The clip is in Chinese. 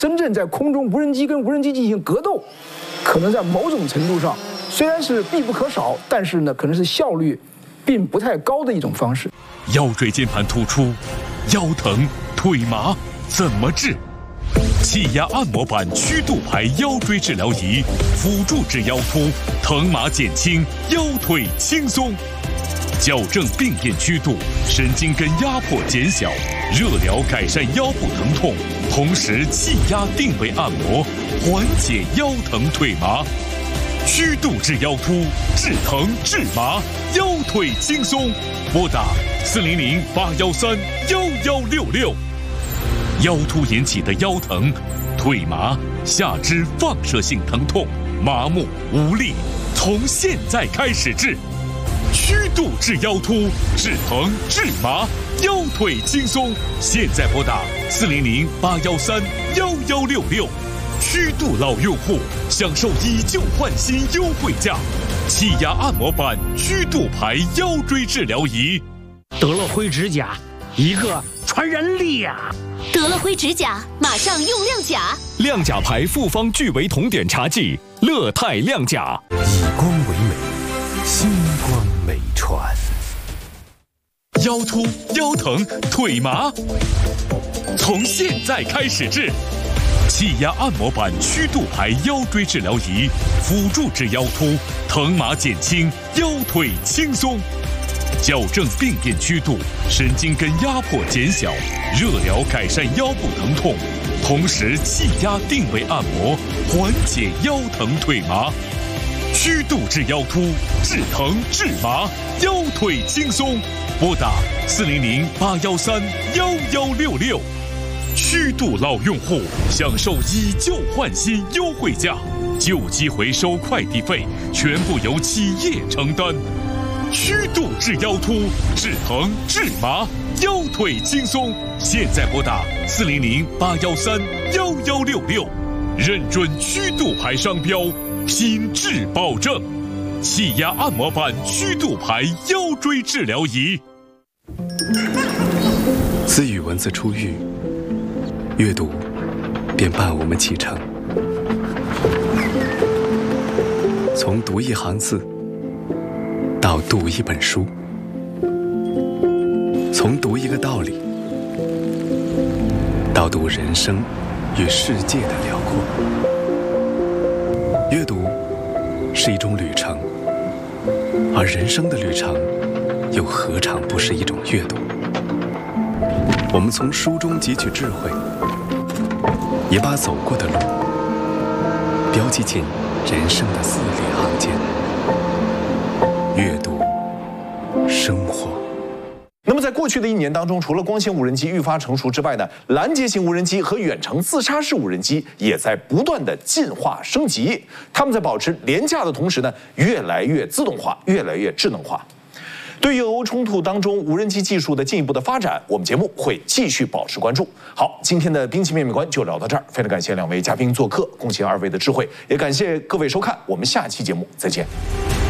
真正在空中无人机跟无人机进行格斗，可能在某种程度上虽然是必不可少，但是呢，可能是效率并不太高的一种方式。 腰椎间盘突出、腰疼、腿麻怎么治？气压按摩板曲度牌腰椎治疗仪，辅助治腰突，疼麻减轻，腰腿轻松。矫正病变曲度，神经根压迫减小，热疗改善腰部疼痛，同时气压定位按摩，缓解腰疼腿麻。曲度治腰突，治疼治麻，腰腿轻松。拨打400-813-1166。腰突引起的腰疼、腿麻、下肢放射性疼痛、麻木无力，从现在开始治。曲度治腰突，治疼治麻，腰腿轻松。现在拨打400-813-1166。曲度老用户享受以旧换新优惠价，气压按摩板曲度牌腰椎治疗仪。 德乐辉指甲，一个传染力啊！ 德乐辉指甲，马上用亮甲。 亮甲牌复方聚维铜碘茶剂，乐泰亮甲， 以光为美，星光美传。 腰突、腰疼、腿麻，从现在开始治。气压按摩板曲度牌腰椎治疗仪，辅助治腰突，疼麻减轻，腰腿轻松。矫正病变曲度，神经根压迫减小，热疗改善腰部疼痛，同时气压定位按摩，缓解腰疼腿麻。曲度治腰突，治疼治麻，腰腿轻松。拨打400-813-1166。曲度老用户享受以旧换新优惠价，旧机回收快递费全部由企业承担。曲度治腰突，治疼治麻，腰腿轻松。现在拨打400-813-1166，认准曲度牌商标，品质保证。气压按摩板曲度牌腰椎治疗仪。 自与文字初遇，阅读便伴我们启程。从读一行字到读一本书，从读一个道理到读人生与世界的辽阔。阅读是一种旅程，而人生的旅程又何尝不是一种阅读？我们从书中汲取智慧，也把走过的路标记进人生的字里行间。阅读，生活。 那么在过去的1年当中，除了光纤无人机愈发成熟之外呢，拦截型无人机和远程自杀式无人机也在不断的进化升级。它们在保持廉价的同时呢，越来越自动化，越来越智能化。对于俄乌冲突当中无人机技术的进一步的发展，我们节目会继续保持关注。好，今天的兵器面面观就聊到这儿，非常感谢2位嘉宾做客，贡献2位的智慧，也感谢各位收看，我们下期节目再见。